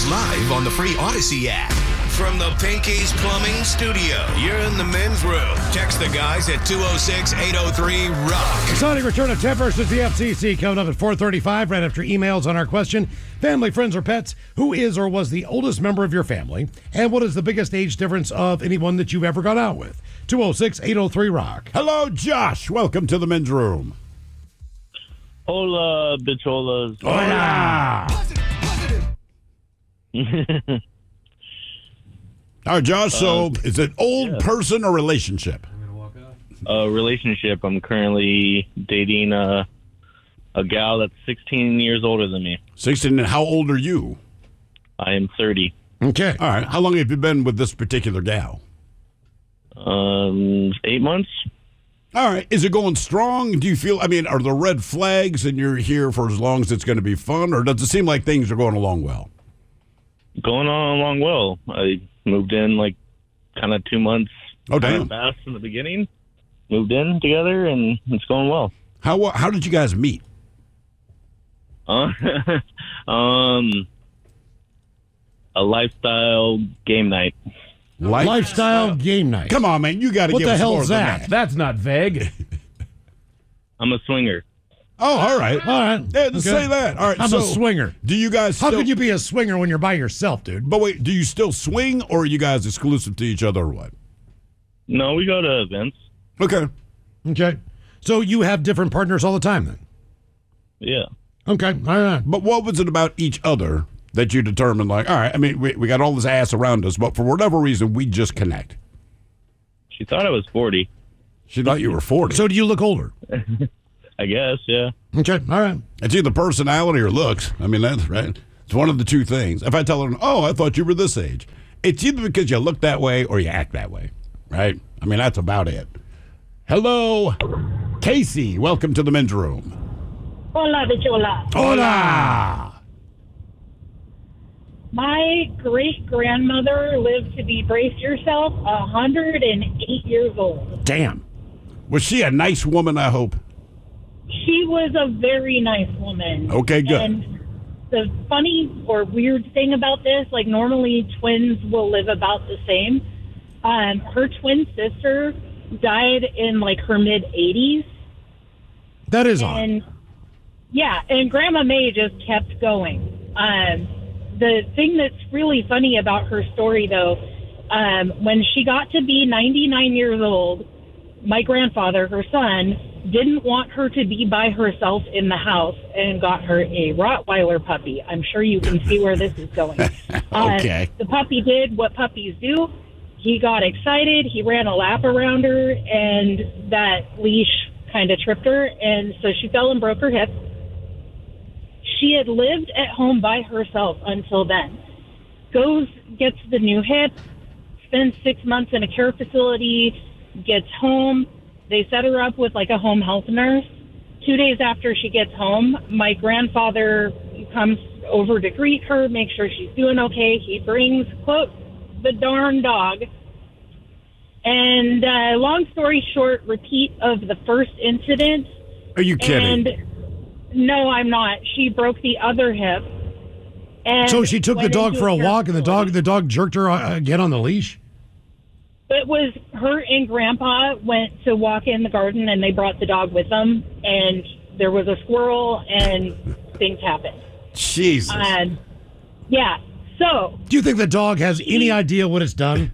is live on the free Odyssey app. From the Pinky's Plumbing Studio, you're in the men's room. Text the guys at 206-803-ROCK. Exciting return of Temp versus the FCC coming up at 4:35 right after emails on our question. Family, friends, or pets, who is or was the oldest member of your family? And what is the biggest age difference of anyone that you've ever gone out with? 206-803-ROCK. Hello, Josh. Welcome to the men's room. Hola, bicholas. Hola. All right, Josh, so is it old person or relationship? Relationship. I'm currently dating a gal that's 16 years older than me. 16, and how old are you? I am 30. Okay. All right. How long have you been with this particular gal? 8 months. All right. Is it going strong? Do you feel, are there red flags and you're here for as long as it's going to be fun, or does it seem like things are going along well? Going on along well. I moved in kind of 2 months. Oh, damn. Fast in the beginning. Moved in together, and it's going well. How did you guys meet? A lifestyle game night. Lifestyle game night. Come on, man. You got to What give the us more hell's than that? That's not vague. I'm a swinger. Oh, all right. All right. Yeah, just say that. All right. I'm so a swinger. Do you guys How still... could you be a swinger when you're by yourself, dude? But wait, do you still swing, or are you guys exclusive to each other, or what? No, we go to events. Okay. Okay. So you have different partners all the time, then? Yeah. Okay. All right. But what was it about each other that you determined, all right, we got all this ass around us, but for whatever reason, we just connect? She thought I was 40. She thought you were 40. So do you look older? I guess, yeah. Okay. All right. It's either personality or looks. That's right. It's one of the two things. If I tell her, I thought you were this age, it's either because you look that way or you act that way, right? That's about it. Hello, Casey. Welcome to the men's room. Hola, bichola. Hola. My great-grandmother lived to be, brace yourself, 108 years old. Damn. Was she a nice woman, I hope? She was a very nice woman. Okay, good. And the funny or weird thing about this, normally twins will live about the same. Her twin sister died in her mid-80s. That is odd. And yeah, and Grandma May just kept going. The thing that's really funny about her story, though, when she got to be 99 years old, my grandfather, her son, didn't want her to be by herself in the house and got her a Rottweiler puppy. I'm sure you can see where this is going. Okay. The puppy did what puppies do. He got excited. He ran a lap around her, and that leash kind of tripped her, and so she fell and broke her hip. She had lived at home by herself until then. Gets the new hip, spends 6 months in a care facility, gets home. They set her up with a home health nurse. 2 days after she gets home, my grandfather comes over to greet her, make sure she's doing okay. He brings, quote, the darn dog. And long story short, repeat of the first incident. Are you kidding? And no, I'm not. She broke the other hip. And so she took the went dog into for a care walk, and the dog jerked her again on the leash? It was her and Grandpa went to walk in the garden, and they brought the dog with them, and there was a squirrel, and things happened. Jesus. Yeah. So. Do you think the dog has any idea what it's done?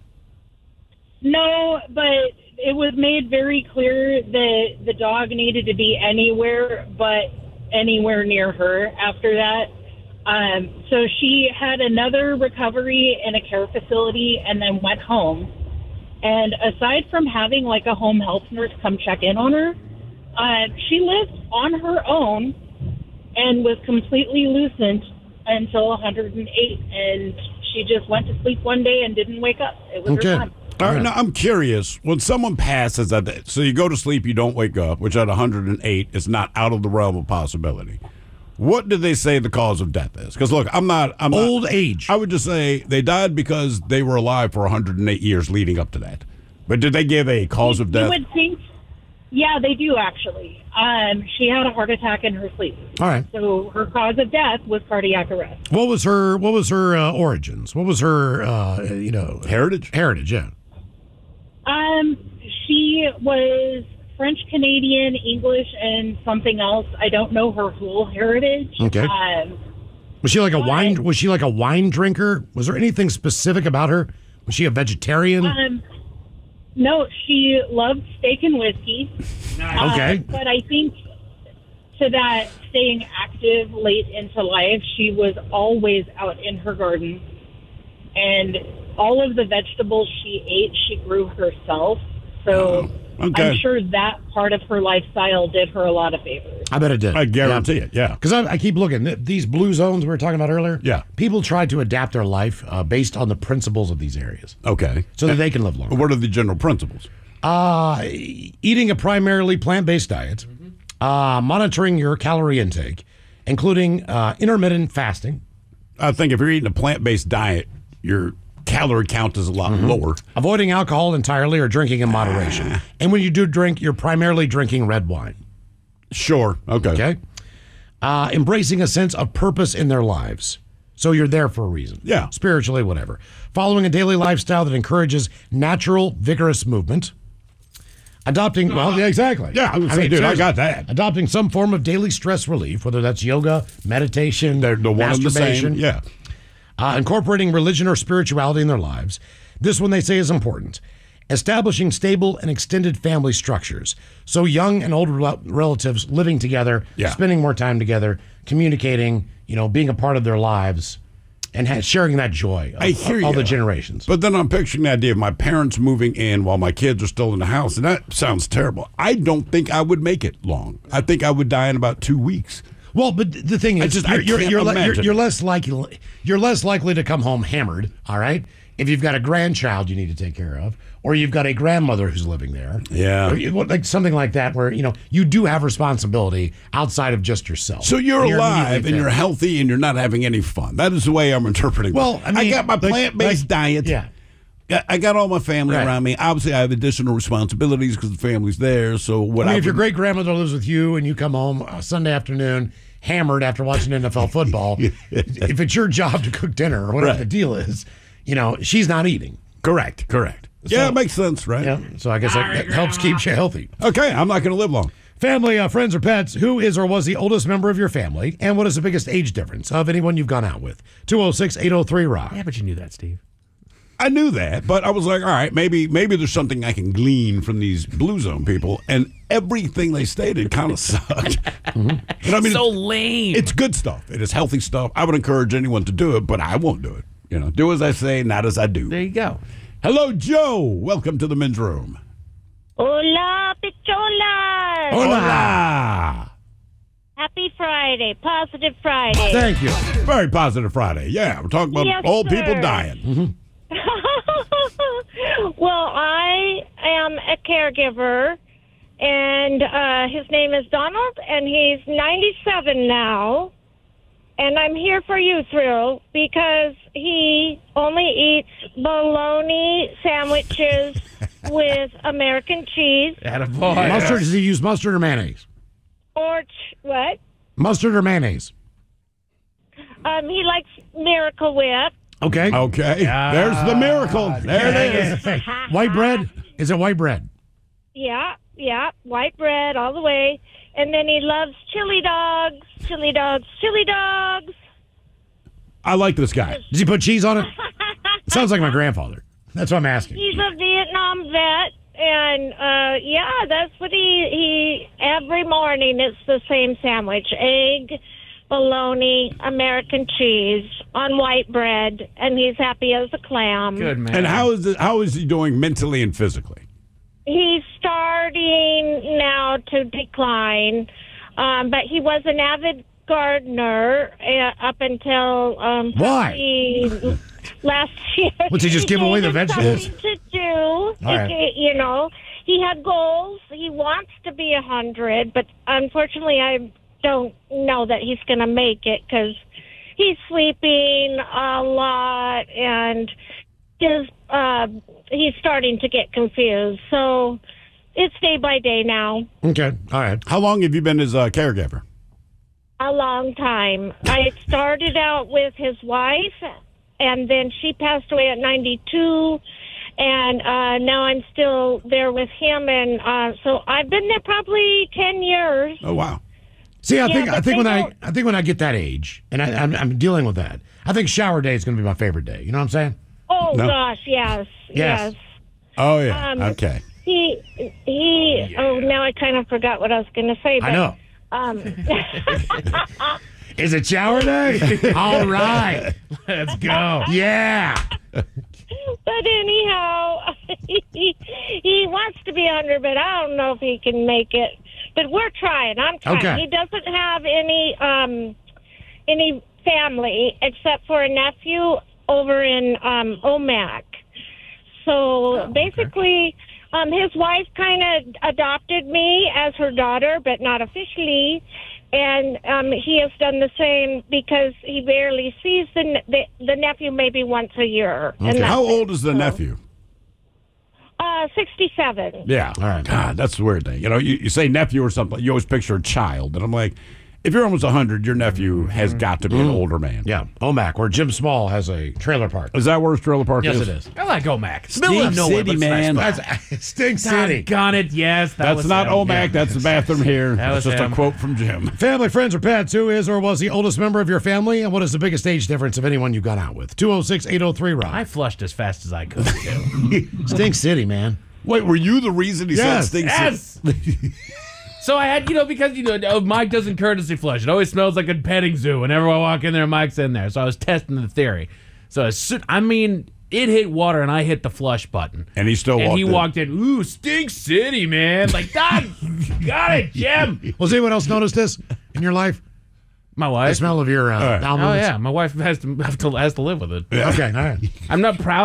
No, but it was made very clear that the dog needed to be anywhere but anywhere near her after that. So she had another recovery in a care facility and then went home. And aside from having a home health nurse come check in on her, she lived on her own and was completely lucid until 108. And she just went to sleep one day and didn't wake up. It was her time. All right, now I'm curious. When someone passes so you go to sleep, you don't wake up, which at 108 is not out of the realm of possibility. What do they say the cause of death is? Because look, I'm old age. I would just say they died because they were alive for 108 years leading up to that. But did they give a cause of death? Yeah, they do actually. She had a heart attack in her sleep. All right. So her cause of death was cardiac arrest. What was her origins? What was her Heritage? Heritage, yeah. She was French Canadian, English, and something else. I don't know her whole heritage. Okay. Was she like a wine? Was she like a wine drinker? Was there anything specific about her? Was she a vegetarian? No, she loved steak and whiskey. Okay. But I think to that staying active late into life, she was always out in her garden. And all of the vegetables she ate, she grew herself. So okay. I'm sure that part of her lifestyle did her a lot of favors. I bet it did. I guarantee it, yeah. Because I keep looking. These blue zones we were talking about earlier, Yeah. people try to adapt their life based on the principles of these areas Okay. so that they can live longer. What are the general principles? Eating a primarily plant-based diet, monitoring your calorie intake, including intermittent fasting. I think if you're eating a plant-based diet, your calorie count is a lot lower. Avoiding alcohol entirely or drinking in moderation. And when you do drink, you're primarily drinking red wine. Sure. Okay. Okay? Embracing a sense of purpose in their lives. So you're there for a reason. Yeah. Spiritually, whatever. Following a daily lifestyle that encourages natural, vigorous movement. Adopting, well, yeah, exactly. Yeah, I was gonna say, dude, I seriously. got that. Adopting some form of daily stress relief, whether that's yoga, meditation, They're the one and the masturbation. same. Yeah. Incorporating religion or spirituality in their lives. This one they say is important. Establishing stable and extended family structures. So young and old relatives living together, Yeah. spending more time together, communicating, being a part of their lives, and sharing that joy of, I hear all ya. the generations. But then I'm picturing the idea of my parents moving in while my kids are still in the house, and that sounds terrible. I don't think I would make it long. I think I would die in about 2 weeks. Well, but the thing is, I can't imagine. you're less likely to come home hammered. All right, if you've got a grandchild you need to take care of, or you've got a grandmother who's living there, Yeah. or like something like that, where you do have responsibility outside of just yourself. So you're And alive immediately and you're family. healthy and you're not having any fun. That is the way I'm interpreting it. Well, I mean, got my plant-based diet. Yeah. I got all my family Right. around me. Obviously, I have additional responsibilities because the family's there. So what I mean, if your great grandmother lives with you and you come home Sunday afternoon hammered after watching NFL football, if it's your job to cook dinner or whatever Right. the deal is, she's not eating. Correct. Yeah, it makes sense, right? Yeah. So I guess that helps keep you healthy. Okay, I'm not going to live long. Family, friends, or pets, who is or was the oldest member of your family, and what is the biggest age difference of anyone you've gone out with? 206-803-ROCK. Yeah, but you knew that, Steve. I knew that, but I was like, all right, maybe there's something I can glean from these Blue Zone people, and everything they stated kind of sucked. And I mean, So lame. it's good stuff. It is healthy stuff. I would encourage anyone to do it, but I won't do it. Do as I say, not as I do. There you go. Hello, Joe. Welcome to the men's room. Hola, picholas! Hola. Happy Friday. Positive Friday. Thank you. Very positive Friday. Yeah, we're talking about Yes, old people sir. dying. Well, I am a caregiver, and his name is Donald, and he's 97 now. And I'm here for you, Thrill, because he only eats bologna sandwiches with American cheese Attaboy. Mustard, does he use mustard or mayonnaise? or what? Mustard or mayonnaise? He likes Miracle Whip. Okay. Okay, there's the miracle. There it is. White bread? Is it white bread? Yeah, white bread all the way. And then he loves chili dogs. I like this guy. Does he put cheese on it? Sounds like my grandfather. That's what I'm asking. He's a Vietnam vet, and that's what he every morning it's the same sandwich: egg, bologna, American cheese on white bread, and he's happy as a clam. Good man. And how is he doing mentally and physically? He's starting now to decline, but he was an avid gardener up until Why? last year. What's he just give away the vegetables? Something to do. right. He had goals. He wants to be 100, but unfortunately, I don't know that he's going to make it because he's sleeping a lot and he's starting to get confused. So It's day by day now. Okay. All right. How long have you been his caregiver? A long time. I started out with his wife, and then she passed away at 92, and now I'm still there with him, and so I've been there probably 10 years. Oh, wow. See, I Yeah, think but when I get that age, and I'm dealing with that, I think shower day is going to be my favorite day. You know what I'm saying? Oh, No. gosh, yes. Oh, yeah. Okay. Oh, now I kind of forgot what I was going to say. But, I know. Is it shower day? All right. Let's go. Yeah. But anyhow, he wants to be 100, but I don't know if he can make it. But we're trying. I'm trying. Okay. He doesn't have any family except for a nephew over in Omak. So basically, his wife kind of adopted me as her daughter, but not officially. And he has done the same because he barely sees the nephew maybe once a year. Okay. And How that's old it. is the nephew? 67. Yeah. All right. God, that's the weird thing. You know, you say nephew or something, you always picture a child. And I'm like, if you're almost 100, your nephew has got to be an older man. Yeah. Omak, where Jim Small has a trailer park. Is that where his trailer park Yes, is? it is. I like Omak. Stink Middle of nowhere, City, but it's a nice man. spot. That's Stink City. Got it. Yes, That's not him. Omak. That's the bathroom here. That That's was just him. a quote from Jim. Family, friends, or pets, who is or was the oldest member of your family, and what is the biggest age difference of anyone you've gone out with? 206-803-ROCK. I flushed as fast as I could. Too. Stink City, man. Wait, were you the reason he Yes. said Stink City? Yes. So I had, because Mike doesn't courtesy flush. It always smells like a petting zoo. Whenever I walk in there, Mike's in there. So I was testing the theory. So it hit water, and I hit the flush button. And he still walked in. walked in. Ooh, Stink City, man! Like, got it, Jim. Well, see, anyone else noticed this in your life? My The wife. smell of your right. almonds? Oh yeah, my wife has to live with it. Okay, all right. I'm not proud.